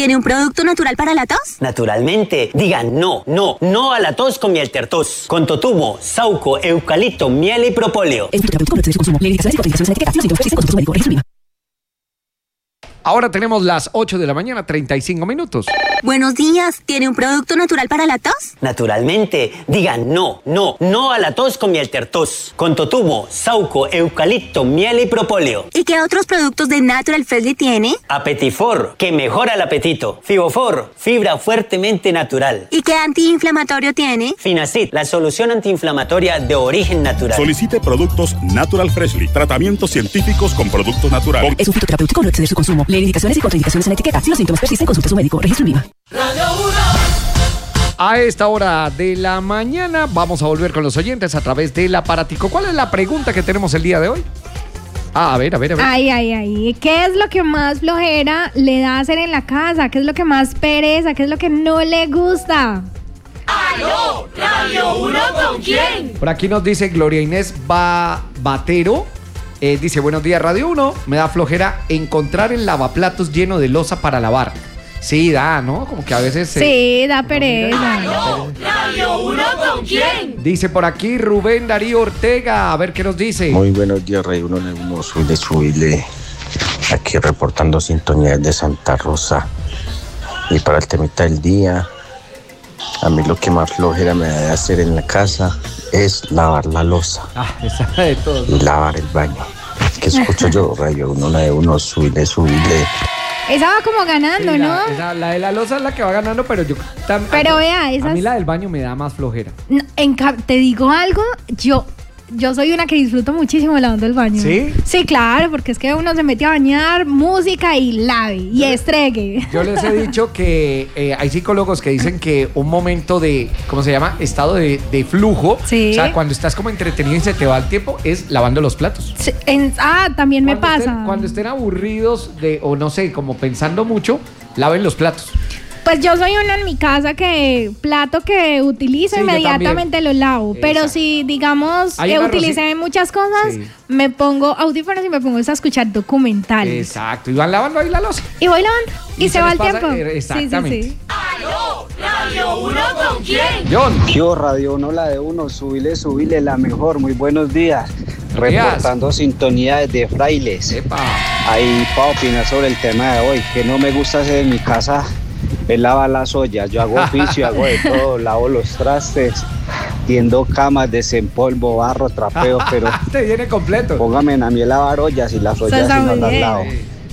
¿tiene un producto natural para la tos? Naturalmente. Digan no a la tos con miel tertos. Con totumo, sauco, eucalipto, miel y propóleo. Ahora tenemos las 8 de la mañana, 35 minutos. Buenos días, ¿tiene un producto natural para la tos? Naturalmente. Digan no a la tos con miel tertos. Con totumo, sauco, eucalipto, miel y propóleo. ¿Y qué otros productos de Natural Freshly tiene? Apetifor, que mejora el apetito. Fibofor, fibra fuertemente natural. ¿Y qué antiinflamatorio tiene? Finacid, la solución antiinflamatoria de origen natural. Solicite productos Natural Freshly. Tratamientos científicos con productos naturales. Es un fitoterapéutico, no exceder su consumo. Lee indicaciones y contraindicaciones en la etiqueta. Si los síntomas persisten, consulte a su médico. Registro INVIMA. A esta hora de la mañana vamos a volver con los oyentes a través del aparatico. ¿Cuál es la pregunta que tenemos el día de hoy? A ver. Ay. ¿Qué es lo que más flojera le da hacer en la casa? ¿Qué es lo que más pereza? ¿Qué es lo que no le gusta? ¡Aló! ¿Radio 1 con quién? Por aquí nos dice Gloria Inés Batero. Dice, buenos días, Radio 1. Me da flojera encontrar el lavaplatos lleno de loza para lavar. Sí, da, ¿no? Como que a veces... Sí, da pereza. ¡Aló! ¿Radio 1 con quién? Dice por aquí Rubén Darío Ortega. A ver qué nos dice. Muy buenos días, Radio 1. Subile. Aquí reportando sintonía de Santa Rosa. Y para el temita del día, a mí lo que más flojera me da de hacer en la casa es lavar la loza. Esa de todo. Y lavar el baño. ¿Qué escucho yo? Radio 1, subile. Esa va como ganando, Sí, ¿no? La de la loza es la que va ganando, pero yo... Pero vea, esas... A mí la del baño me da más flojera. No, te digo algo, yo soy una que disfruto muchísimo lavando el baño. ¿Sí? Sí, claro, porque es que uno se mete a bañar, música y lave y estregue. Yo les he dicho que hay psicólogos que dicen que un momento de, ¿cómo se llama? Estado de flujo. Sí. O sea, cuando estás como entretenido y se te va el tiempo, es lavando los platos. Sí, también me pasa. Cuando estén aburridos o no sé, como pensando mucho, laven los platos. Pues yo soy una en mi casa que plato que utilizo Sí, inmediatamente lo lavo. Pero Exacto. si, digamos, Hay una utilicé muchas cosas, Sí. me pongo audífonos y me pongo a escuchar documentales. Exacto. Y van lavando ahí la loza. Y voy lavando y se va el les pasa- tiempo. Exactamente. Sí. ¡Aló! ¿Radio 1 con quién? John. Yo, Radio 1, la de 1, subile, la mejor. Muy buenos días. Buenos días. Reportando sintonía desde Frailes. Epa. Ahí para opinar sobre el tema de hoy, que no me gusta hacer en mi casa es lavar las ollas. Yo hago oficio, hago de todo, lavo los trastes, tiendo camas, desempolvo, barro, trapeo, pero Te viene completo. póngame a mí a lavar ollas y las ollas Está y no muy las bien. lavo.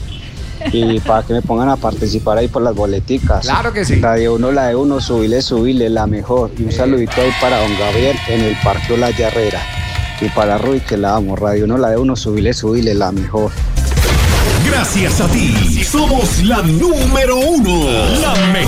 Y para que me pongan a participar ahí por las boleticas. Claro que sí. Radio 1, la de 1, subile, la mejor. Y un saludito ahí para don Gabriel en el Parque La Yarrera. Y para Rui, que la amo. Radio 1, la de 1, subile, la mejor. Gracias a ti, somos la número 1. La mejor.